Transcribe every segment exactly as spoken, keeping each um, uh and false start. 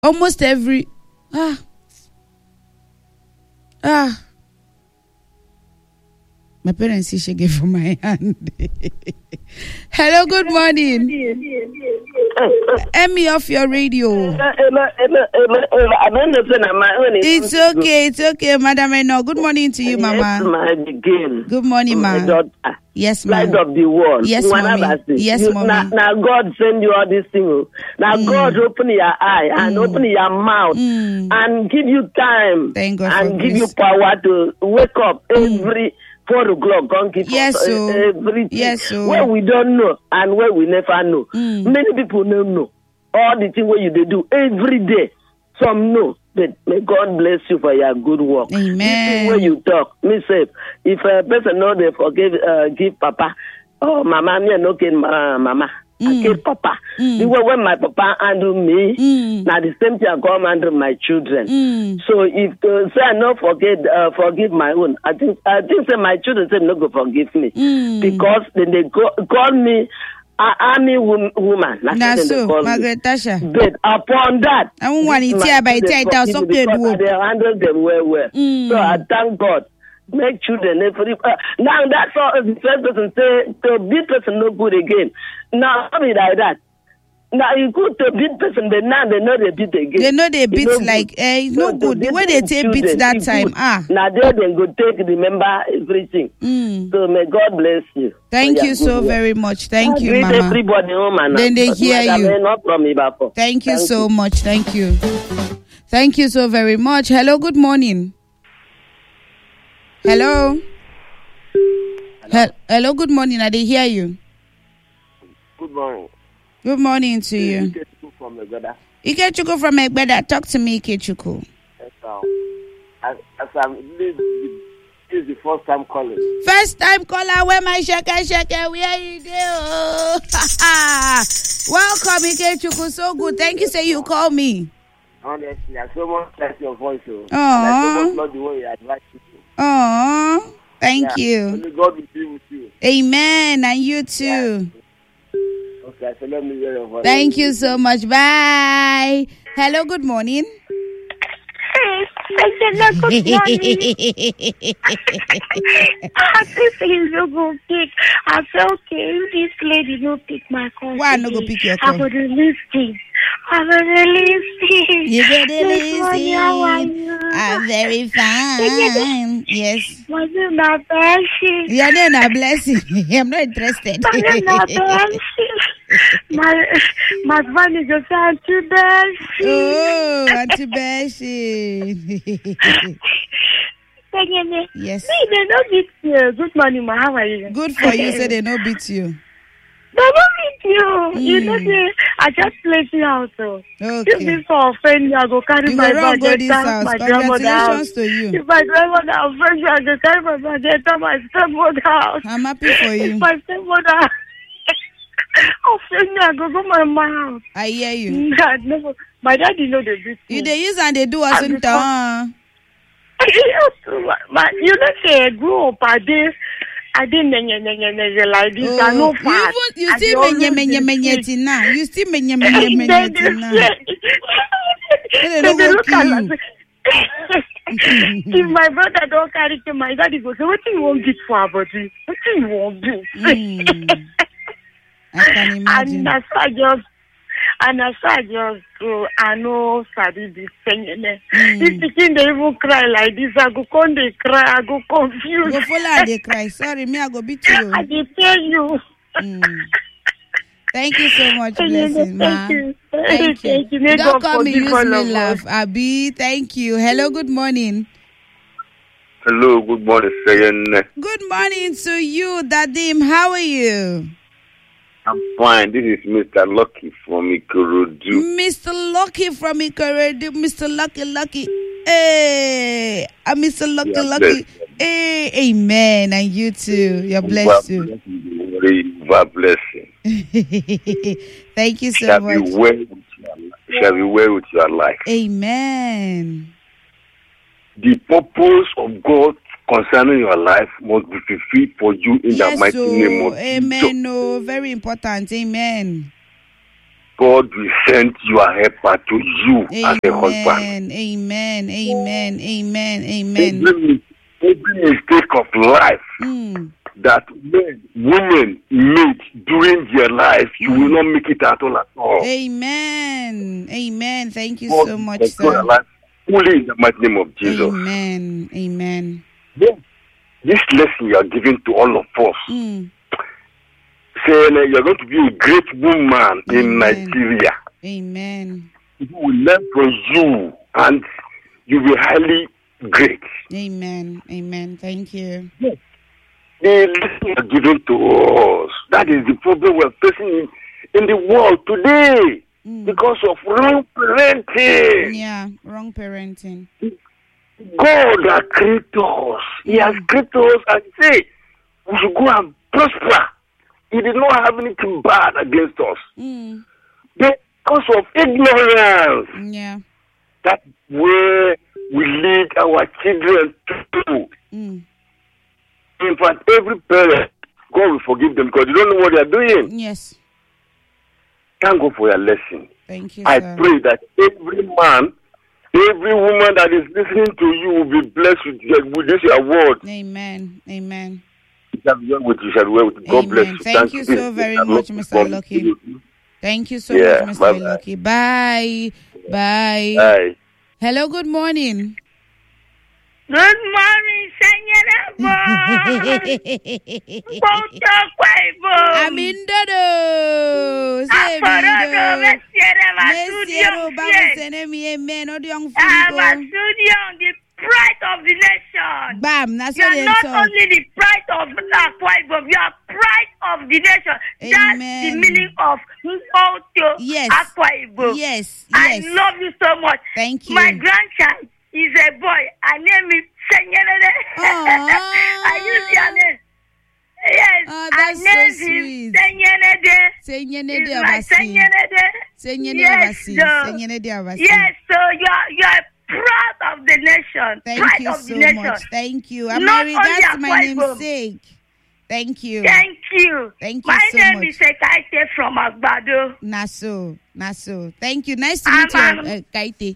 Almost every ah ah. My parents see she gave for my hand. Hello, good morning. Emmy off your radio. It's okay, it's okay, Madam Eno. Good morning to you, Mama. Yes, my begin. Good morning, Ma. Yes, Ma. Light of the world. Yes, Mommy. Yes, Mommy. Now, now God send you all these things. Now mm. God open your eye and mm. open your mouth mm. and give you time. Thank God and for give grace. you power to wake up every. Mm. Four o'clock, don't give yes, us so. everything. Yes, so. Where we don't know and where we never know. Mm. Many people don't know all the things where you they do every day. Some know, but may God bless you for your good work. Amen. Where you talk, me say, if a person know they forgive, uh, give Papa, oh Mama, me no give uh, Mama. Mm. I give Papa. Mm. Because when my Papa handle me, mm. now the same thing I come handle my children. Mm. So if uh, say I not forget, uh, forgive my own, I think I think say my children say no go forgive me mm. because then they go, call me an army woman. That's so, Margaret Tasha. But upon that, I won't want it here by ten thousand. They handle them well, well. Mm. So I thank God. Make children every uh, now that's all the first person say to beat person no good again. Now how be like that? Now you good to beat person, but now they know they beat again. They know they beat no like eh, it's no good. The way they take beat that time, good. ah. Now they then go take remember everything. Mm. So may God bless you. Thank you so work. very much. Thank I you, Mama. Everybody home and then they hear you. Not from me before. Thank you Thank so you. much. Thank you. Thank you so very much. Hello, good morning. Hello. Hello, Hello good morning. I did hear you. Good morning. Good morning to you. Ikechuku from Egbeda. Ikechuku from Egbeda. Talk to me, Ikechuku. Yes, um, as, as I'm this, this is the first time calling. First time caller. Where my shaka shaka? Where you do? Welcome, Ikechuku. So good. Thank you. Say you call me. Honestly, I so much like your voice. Oh. I so much love the way you advise people. Oh, thank yeah. you. Only God will be with you. Amen. And you too. Yeah. Okay, so let me hear your voice. Thank you so much. Bye. Hello, good morning. I said, no, good morning. I said, you go pick. I said, okay, this lady no pick my call. Why no go pick your call? I would listen. I would listen. You better listen. I'm very fine. Yes. Was it not blessing? Yeah, not blessing. I'm not interested. Was it not blessing? My my friend is just Auntie Bessie. Oh, Auntie Bessie. Yes. See, they don't beat you. Good morning, ma. How are you? Good for you. Say they don't beat you. They don't beat you. Mm. You know, say, I just place you out. So. Okay. Just before offend you, I go carry you my bag and tell my grandmother house. To you. If my grandmother offend you, I go carry my bag and tell my stepmother house. I'm happy for you. If my stepmother offend me, I go go my mama house. I hear you. Nah, never. My daddy know the beat. You they use and they do us in town. But you know, say I grew up, I did, I did like this. I know fast. You, you still menye menye menye now. You still menye menye menye now. They look at you. If my brother don't carry to my daddy go say, what do you want to do for our body? What do you want to do? Mm. I can imagine. And that's why I just, and that's why I just go, I know, study this thing. Mm. If the kid they even cry like this, I go come they cry, I go confused. Go follow they cry. Sorry, me, I go beat you. I dey tell you. Mm. Thank you so much, blessing, ma. Thank you. Thank Thank you. you. Don't call me, use me laugh. Abi, thank you. Hello, good morning. Hello, good morning, Sayan. Good morning to you, Dadim. How are you? I'm fine. This is Mister Lucky from Ikorodu. Mister Lucky from Ikorodu. Mister Lucky, Lucky. Hey, I'm Mister Lucky, Yeah, Lucky. Hey, amen. And you too. You're blessed too. You are blessing. Thank you so shall much. Be well with your, shall be well with your life. Amen. The purpose of God concerning your life must be fulfilled for you in yes, the mighty so, name of amen. Jesus. No, very important. Amen. God will send your helper to you Amen. as a husband. Amen. Amen. Amen. Amen. Every, every mistake of life Mm. that men, women make during their life, you Mm. will not make it at all at all. Amen. Amen. Thank you God so much, will control sir. our life fully in the mighty name of Jesus. Amen. Amen. Yes. This lesson you are giving to all of us, Mm. saying uh, you're going to be a great woman in Amen. Nigeria. Amen. People will learn from you and you will be highly great. Amen. Amen. Thank you. Yes. The lesson you are giving to us, that is the problem we're facing in, in the world today Mm. because of wrong parenting. Yeah, wrong parenting. God has created us. He has created us and say we should go and prosper. He did not have anything bad against us. Mm. Because of ignorance, Yeah. that's where we lead our children to. Mm. In fact, every parent, God will forgive them because they don't know what they are doing. Yes. Thank God for your lesson. Thank you, I sir. pray that every man, every woman that is listening to you will be blessed with, with this your word. Amen. Amen. You shall be well with you, shall be well with you. God bless Amen. you. Thank you so very much, Mister Lucky. Thank you so Yeah, much, Mister bye-bye. Lucky. Bye. Bye. Bye. Hello, good morning. Good morning, Señora. Ponto Cuevo. Amindodo. Aforodo, Messiere, Messiero, Masudio, Bible send me amen. Odiong Ah, Fugo. Masudio, the pride of the nation. Bam, that's You what are they not talk. only the pride of Akwa Ibom, you are pride of the nation. That's Amen. the meaning of Mpoto Yes. Akwa Ibom. Yes, I yes. love you so much. Thank you. My grandchild is a boy. I name him Senyere. I use your name. Yes, Oh, I that's so named sweet. him Senyere. Senyene It's de my Abasi. Senyere. Senyene Yes, Abasi. so- Senyene de Abasi. Yes, so you are you are proud of the nation. Thank Pride you of so the nation. much. Thank you. I'm Not Mary. only That's my Akwa Ibom. namesake. Thank you. Thank you. Thank you My so name much. is Ekaite from Agbado. Naso. Naso. Thank you. Nice to I'm- meet you, I'm- uh, Kaite.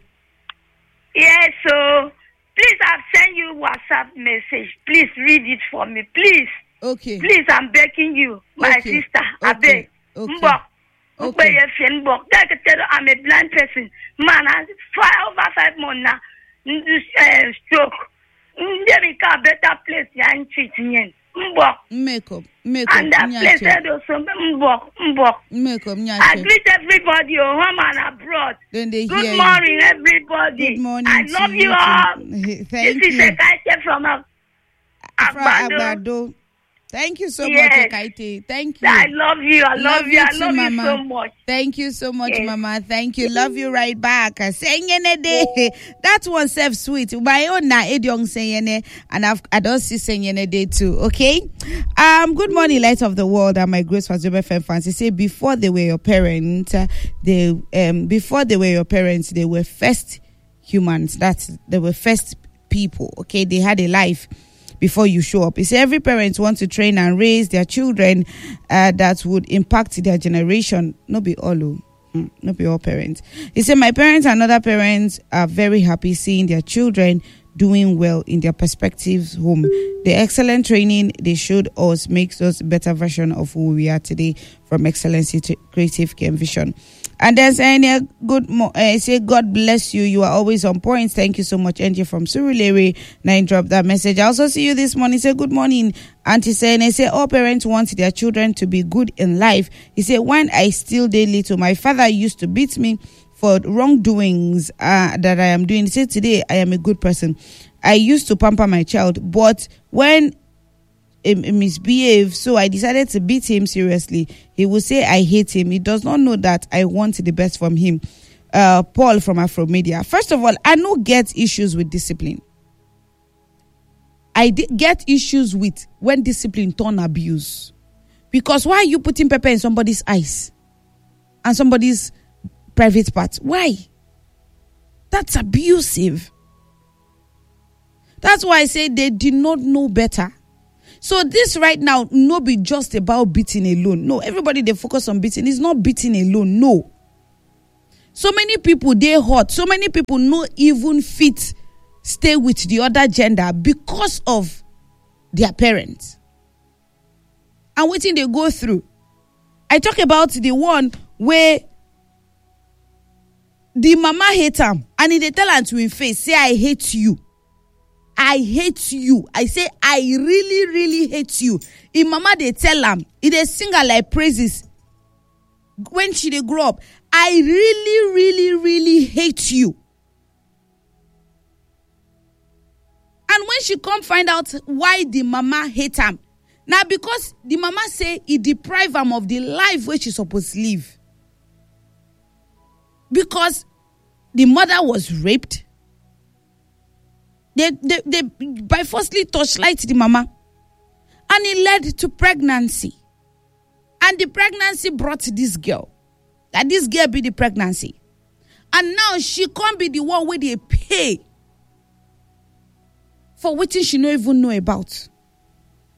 Yes, so please, I've sent you WhatsApp message. Please read it for me. Please, Okay. please, I'm begging you, my Okay. sister. I Okay. beg. Okay. Mbok. Okay. Mbok, if you mbok. Like I tell you, I'm a blind person. Man, I five over five months now. This uh, stroke. There we can better place. Yeah, in treating Mbok. Makeup. Makeup. And that place Nyache. said also Mbok. Mbok. Makeup. I Nyache. greet everybody, oh, home and abroad. Then they Good hear you. morning, everybody. Good morning I to love you you all. too. Thank This is you. a guy from a From Agbado. Agbado. Thank you so Yes. much, Ekaite. Thank you. I love you. I love, Love you. you I too, love Mama. you so much. Thank you so much, Yes. Mama. Thank you. Love you right back. Senyene de. That one self sweet. My own na Ediong Senyene, and I've, I don't see Senyene de too. Okay. Um. Good morning, light of the world, and my grace for Zobe F M fans. They say before they were your parents, uh, they um before they were your parents, they were first humans. That's they were first people. Okay, they had a life before you show up. It's every parent wants to train and raise their children uh, that would impact their generation. Not be all, oh. mm, not be all parents. He said, my parents and other parents are very happy seeing their children doing well in their perspective home. The excellent training they showed us makes us a better version of who we are today, from excellency to creative care and vision. And then saying, uh, good mo- uh, say, God bless you. You are always on point. Thank you so much, Angie from Surulere. Nine dropped that message. I also see you this morning. Say, good morning, Auntie saying, I say, all parents want their children to be good in life. He said, when I still did little, my father used to beat me for wrongdoings uh, that I am doing. He said, today I am a good person. I used to pamper my child, but when misbehave, so I decided to beat him seriously. He will say I hate him. He does not know that I want the best from him. Uh, Paul from Afromedia. First of all, I no get issues with discipline. I di- get issues with when discipline turn abuse. Because why are you putting pepper in somebody's eyes and somebody's private part? Why? That's abusive. That's why I say they did not know better. So this right now, no be just about beating alone. No, everybody they focus on beating. It's not beating alone. No. So many people they hot. So many people no even fit stay with the other gender because of their parents. And what thing they go through. I talk about the one where the mama hate him and they tell her to him face, say, I hate you. I hate you. I say, I really, really hate you. If mama they tell him, if they sing her like praises, when she they grow up, I really, really, really hate you. And when she come find out why the mama hate him, now because the mama say it deprive him of the life where she supposed to live. Because the mother was raped. They, they, they by forcefully torchlight the mama. And it led to pregnancy. And the pregnancy brought this girl. That this girl be the pregnancy. And now she can't be the one where they pay for what she don't even know about.